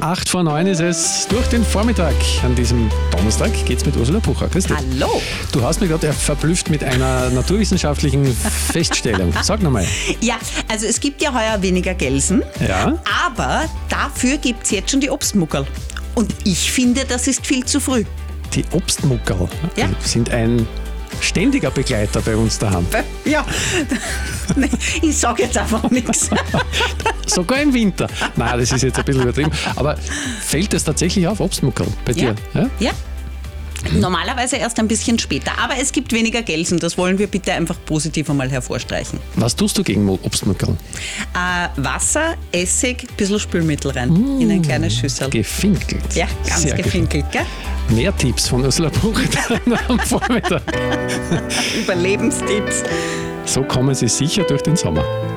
8:09 ist es. Durch den Vormittag an diesem Donnerstag geht's mit Ursula Bucher. Grüß dich. Hallo. Du hast mich gerade verblüfft mit einer naturwissenschaftlichen Feststellung. Sag nochmal. Ja, also es gibt ja heuer weniger Gelsen, Ja? aber dafür gibt es jetzt schon die Obstmuckerl. Und ich finde, das ist viel zu früh. Die Obstmuckerl Ja. sind ein ständiger Begleiter bei uns daheim. Ja, nee, ich sage jetzt einfach nichts. Sogar im Winter. Nein, das ist jetzt ein bisschen übertrieben. Aber fällt das tatsächlich auf, Obstmuckerl, bei dir? Ja? Ja. Normalerweise erst ein bisschen später, aber es gibt weniger Gelsen. Das wollen wir bitte einfach positiv einmal hervorstreichen. Was tust du gegen Obstmuckerl? Wasser, Essig, ein bisschen Spülmittel rein in ein kleines Schüssel. Gefinkelt. Ja, ganz Sehr gefinkelt, gell? Mehr Tipps von Ursula Bucher dann am Vormittag. Überlebenstipps. So kommen sie sicher durch den Sommer.